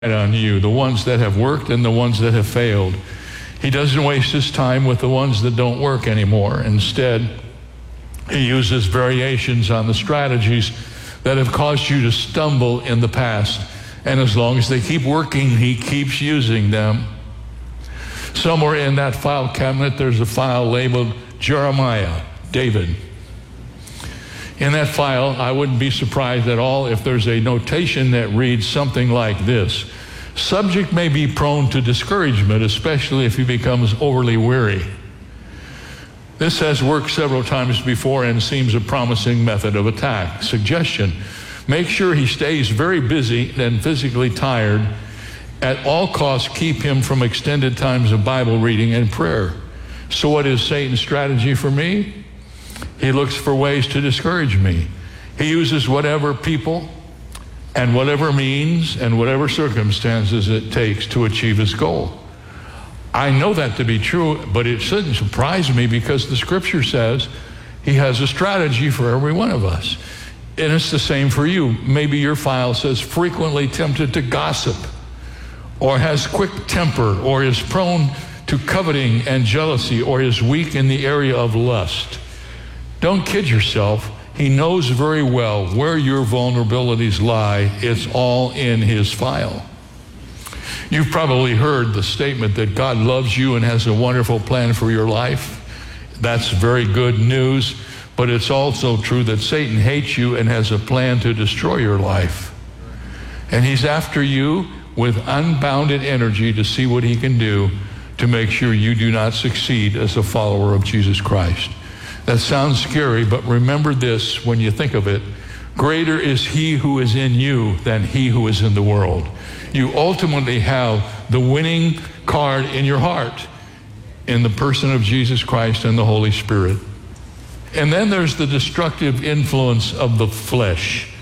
on you, the ones that have worked and the ones that have failed. He doesn't waste his time with the ones that don't work anymore. Instead, he uses variations on the strategies that have caused you to stumble in the past. And as long as they keep working, he keeps using them. Somewhere in that file cabinet, there's a file labeled Jeremiah, David. In that file, I wouldn't be surprised at all if there's a notation that reads something like this. Subject may be prone to discouragement, especially if he becomes overly weary. This has worked several times before and seems a promising method of attack. Suggestion: make sure he stays very busy and physically tired. At all costs, keep him from extended times of Bible reading and prayer. So what is Satan's strategy for me? He looks for ways to discourage me. He uses whatever people and whatever means and whatever circumstances it takes to achieve his goal. I know that to be true, but it shouldn't surprise me because the scripture says he has a strategy for every one of us. And it's the same for you. Maybe your file says frequently tempted to gossip, or has quick temper, or is prone to coveting and jealousy, or is weak in the area of lust. Don't kid yourself. He knows very well where your vulnerabilities lie. It's all in his file. You've probably heard the statement that God loves you and has a wonderful plan for your life. That's very good news, but it's also true that Satan hates you and has a plan to destroy your life. And he's after you with unbounded energy to see what he can do to make sure you do not succeed as a follower of Jesus Christ. That sounds scary, but remember this when you think of it. Greater is he who is in you than he who is in the world. You ultimately have the winning card in your heart in the person of Jesus Christ and the Holy Spirit. And then there's the destructive influence of the flesh.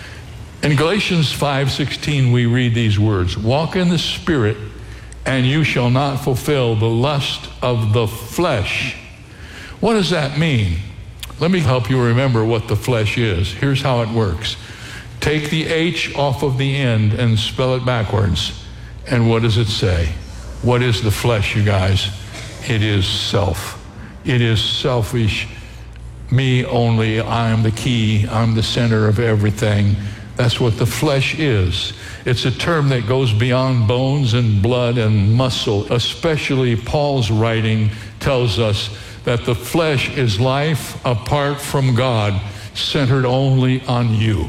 In Galatians 5:16, we read these words, walk in the Spirit, and you shall not fulfill the lust of the flesh. What does that mean? Let me help you remember what the flesh is. Here's how it works. Take the H off of the end and spell it backwards. And what does it say? What is the flesh, you guys? It is self. It is selfish. Me only. I'm the key. I'm the center of everything. That's what the flesh is. It's a term that goes beyond bones and blood and muscle. Especially Paul's writing tells us that the flesh is life apart from God, centered only on you.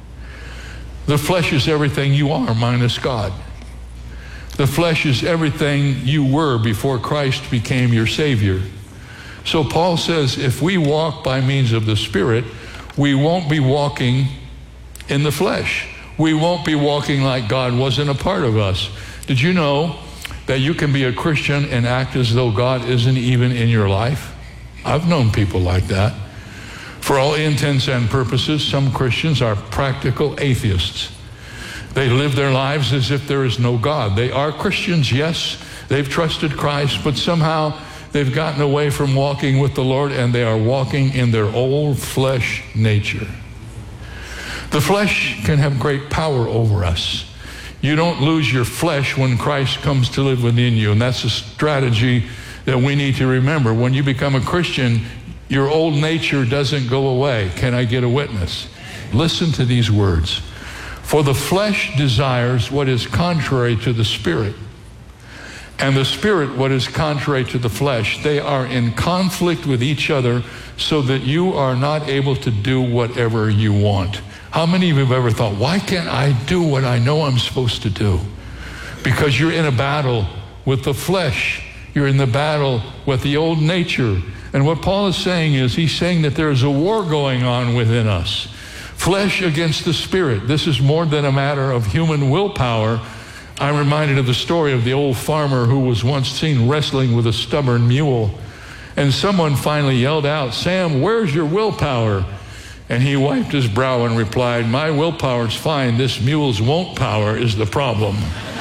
The flesh is everything you are minus God. The flesh is everything you were before Christ became your Savior. So Paul says if we walk by means of the Spirit, we won't be walking in the flesh. We won't be walking like God wasn't a part of us. Did you know that you can be a Christian and act as though God isn't even in your life? I've known people like that. For all intents and purposes, some Christians are practical atheists. They live their lives as if there is no God. They are Christians, yes. They've trusted Christ, but somehow they've gotten away from walking with the Lord, and they are walking in their old flesh nature. The flesh can have great power over us. You don't lose your flesh when Christ comes to live within you, and that's a strategy that we need to remember. When you become a Christian, your old nature doesn't go away. Can I get a witness? Listen to these words. For the flesh desires what is contrary to the Spirit, and the Spirit what is contrary to the flesh. They are in conflict with each other so that you are not able to do whatever you want. How many of you have ever thought, why can't I do what I know I'm supposed to do? Because you're in a battle with the flesh. You're in the battle with the old nature. And what Paul is saying is, he's saying that there is a war going on within us. Flesh against the Spirit. This is more than a matter of human willpower. I'm reminded of the story of the old farmer who was once seen wrestling with a stubborn mule. And someone finally yelled out, Sam, where's your willpower? And he wiped his brow and replied, my willpower's fine. This mule's won't power is the problem.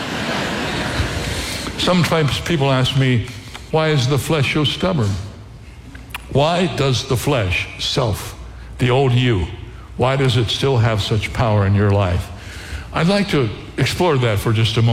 Sometimes people ask me, why is the flesh so stubborn? Why does the flesh, self, the old you, why does it still have such power in your life? I'd like to explore that for just a moment.